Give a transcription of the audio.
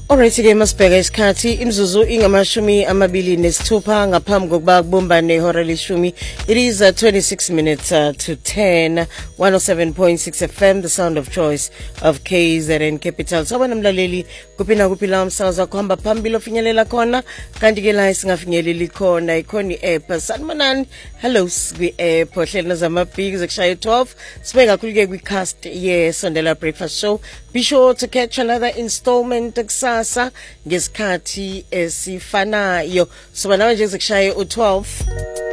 Alright ke masibheka isikhathi imzuzu ingamashumi amabili nesithupha ngaphambi kokuba kubumbane ihora leshumi. It is 26 minutes to 10 107.6 FM, the sound of choice of KZN Capital. So mlaleli kupina kupila umsakazo kuhamba phambili ofinyelela khona kanti ke la singafinyeleli khona ikhona iApp Sanmanani. Hello swi app ohlelo zamabhiki zokushaya 12 sibeka kulike kwicast Sondela Breakfast Show. Be sure to catch another installment kusasa ngesikhathi esifanayo. So nawe nje zokushaya u12